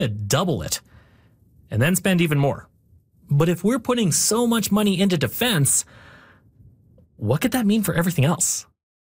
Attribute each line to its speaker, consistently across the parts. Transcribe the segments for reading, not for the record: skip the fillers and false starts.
Speaker 1: double it, and then spend even more. But if we're putting so much money into defense, what could that mean for everything else?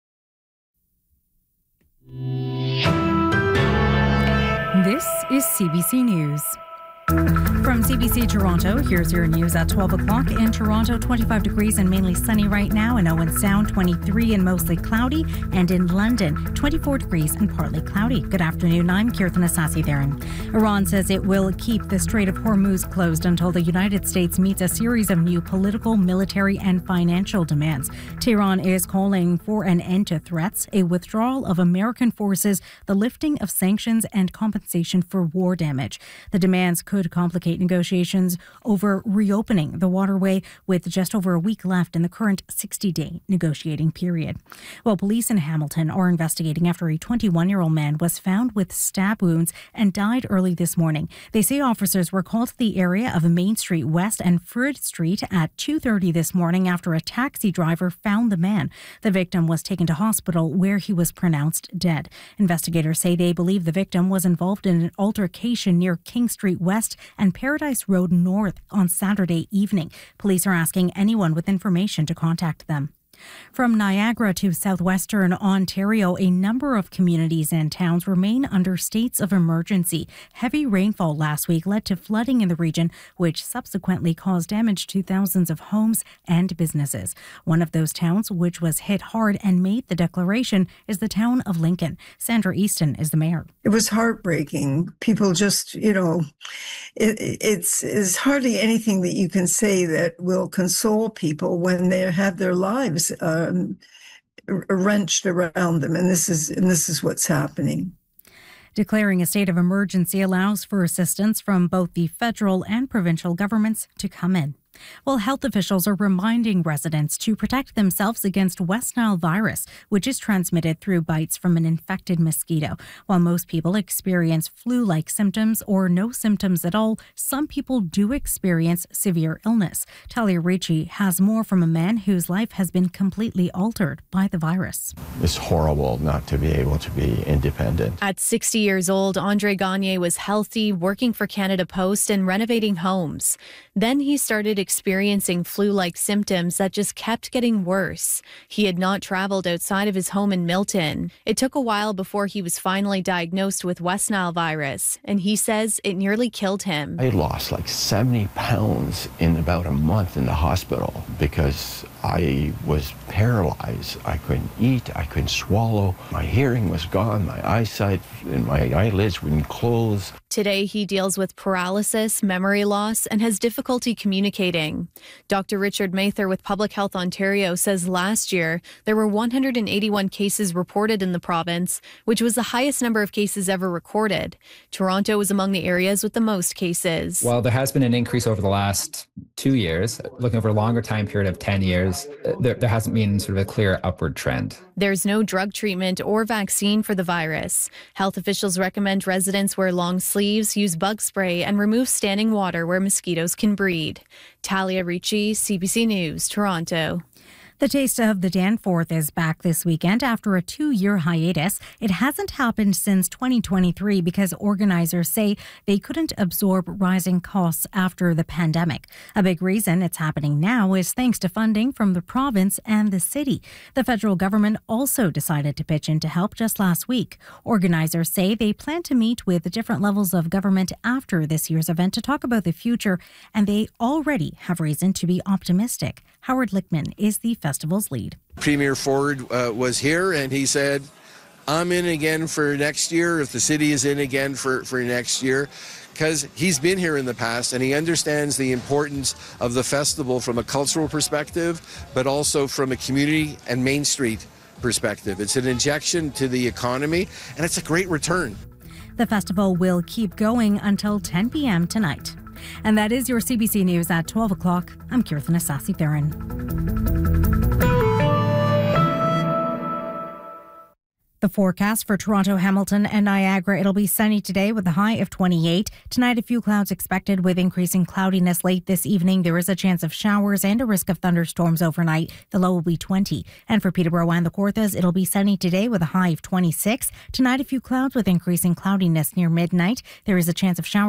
Speaker 2: This is CBC News. From CBC Toronto, here's your news at 12 o'clock. In Toronto, 25 degrees and mainly sunny right now. In Owen Sound, 23 and mostly cloudy. And in London, 24 degrees and partly cloudy. Good afternoon, I'm Kirtana Sasitheran. Iran says it will keep the Strait of Hormuz closed until the United States meets a series of new political, military and financial demands. Tehran is calling for an end to threats, a withdrawal of American forces, the lifting of sanctions and compensation for war damage. The demands could complicate negotiations over reopening the waterway with just over a week left in the current 60-day negotiating period. Well, police in Hamilton are investigating after a 21-year-old man was found with stab wounds and died early this morning. They say officers were called to the area of Main Street West and Frid Street at 2:30 this morning after a taxi driver found the man. The victim was taken to hospital where he was pronounced dead. Investigators say they believe the victim was involved in an altercation near King Street West and Paradise Road North on Saturday evening. Police are asking anyone with information to contact them. From Niagara to southwestern Ontario, a number of communities and towns remain under states of emergency. Heavy rainfall last week led to flooding in the region, which subsequently caused damage to thousands of homes and businesses. One of those towns, which was hit hard and made the declaration, is the town of Lincoln. Sandra Easton is the mayor.
Speaker 3: It was heartbreaking. People just, it's hardly anything that you can say that will console people when they have their lives wrenched around them, and this is what's happening.
Speaker 2: Declaring a state of emergency allows for assistance from both the federal and provincial governments to come in. Well, health officials are reminding residents to protect themselves against West Nile virus, which is transmitted through bites from an infected mosquito. While most people experience flu-like symptoms or no symptoms at all, some people do experience severe illness. Talia Ricci has more from a man whose life has been completely altered by the virus.
Speaker 4: It's horrible not to be able to be independent.
Speaker 5: At 60 years old, Andre Gagne was healthy, working for Canada Post and renovating homes. Then he started experiencing flu-like symptoms that just kept getting worse. He had not traveled outside of his home in Milton. It took a while before he was finally diagnosed with West Nile virus, and he says it nearly killed him.
Speaker 4: I lost like 70 pounds in about a month in the hospital because I was paralyzed. I couldn't eat, I couldn't swallow. My hearing was gone, my eyesight and my eyelids wouldn't close.
Speaker 5: Today, he deals with paralysis, memory loss, and has difficulty communicating. Dr. Richard Mather with Public Health Ontario says last year there were 181 cases reported in the province, which was the highest number of cases ever recorded. Toronto was among the areas with the most cases.
Speaker 6: While there has been an increase over the last 2 years, looking over a longer time period of 10 years, there hasn't been sort of a clear upward trend.
Speaker 5: There's no drug treatment or vaccine for the virus. Health officials recommend residents wear long sleeves, use bug spray, and remove standing water where mosquitoes can breed. Talia Ricci, CBC News, Toronto.
Speaker 2: The Taste of the Danforth is back this weekend after a 2-year hiatus. It hasn't happened since 2023 because organizers say they couldn't absorb rising costs after the pandemic. A big reason it's happening now is thanks to funding from the province and the city. The federal government also decided to pitch in to help just last week. Organizers say they plan to meet with different levels of government after this year's event to talk about the future, and they already have reason to be optimistic. Howard Lickman is the festival's lead.
Speaker 7: Premier Ford was here and he said, I'm in again for next year if the city is in again for next year, because he's been here in the past and he understands the importance of the festival from a cultural perspective, but also from a community and Main Street perspective. It's an injection to the economy and it's a great return.
Speaker 2: The festival will keep going until 10 p.m. tonight. And that is your CBC News at 12 o'clock. I'm Kirtana Sasitheran. The forecast for Toronto, Hamilton and Niagara, it'll be sunny today with a high of 28. Tonight, a few clouds expected with increasing cloudiness late this evening. There is a chance of showers and a risk of thunderstorms overnight. The low will be 20. And for Peterborough and the Kawarthas, it'll be sunny today with a high of 26. Tonight, a few clouds with increasing cloudiness near midnight. There is a chance of showers